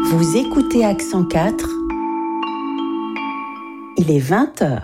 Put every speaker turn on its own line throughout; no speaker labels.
Vous écoutez Accent 4. Il est 20h.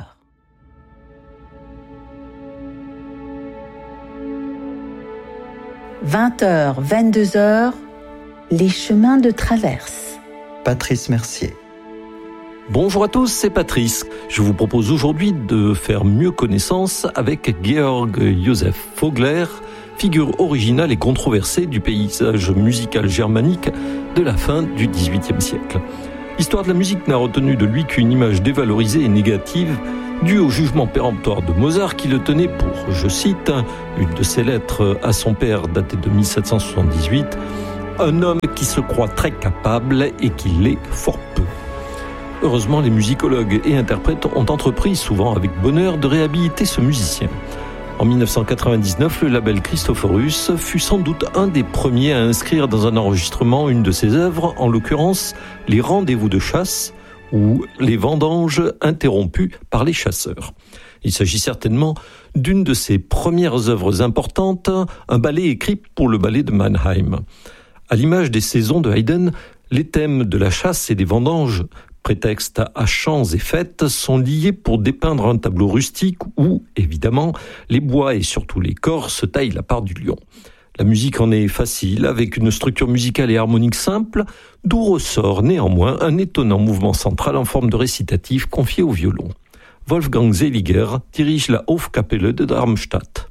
20h, 22h, les chemins de traverse.
Patrice Mercier.
Bonjour à tous, c'est Patrice. Je vous propose aujourd'hui de faire mieux connaissance avec Georg Josef Vogler, figure originale et controversée du paysage musical germanique de la fin du XVIIIe siècle. L'histoire de la musique n'a retenu de lui qu'une image dévalorisée et négative, due au jugement péremptoire de Mozart qui le tenait pour, je cite, une de ses lettres à son père datée de 1778, un homme qui se croit très capable et qui l'est fort peu. Heureusement, les musicologues et interprètes ont entrepris, souvent avec bonheur, de réhabiliter ce musicien. En 1999, le label Christophorus fut sans doute un des premiers à inscrire dans un enregistrement une de ses œuvres, en l'occurrence les Rendez-vous de chasse ou les vendanges interrompues par les chasseurs. Il s'agit certainement d'une de ses premières œuvres importantes, un ballet écrit pour le ballet de Mannheim. À l'image des saisons de Haydn, les thèmes de la chasse et des vendanges, prétextes à chants et fêtes, sont liés pour dépeindre un tableau rustique où, évidemment, les bois et surtout les corps se taillent la part du lion. La musique en est facile, avec une structure musicale et harmonique simple, d'où ressort néanmoins un étonnant mouvement central en forme de récitatif confié au violon. Wolfgang Seliger dirige la Hofkapelle de Darmstadt.